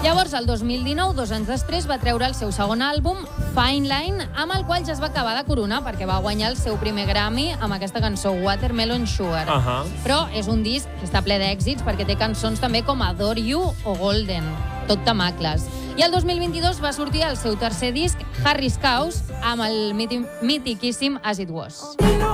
Llavors, el 2019, 2 anys després, va treure el seu segon àlbum, Fine Line, amb el qual ja es va acabar de coronar perquè va guanyar el seu primer Grammy amb aquesta cançó, Watermelon Sugar. Però és un disc que està ple d'èxits perquè té cançons també com Adore You o Golden, tot temacles. I el 2022 va sortir el seu tercer disc, Harry's Cows, amb el mitiquíssim As It Was.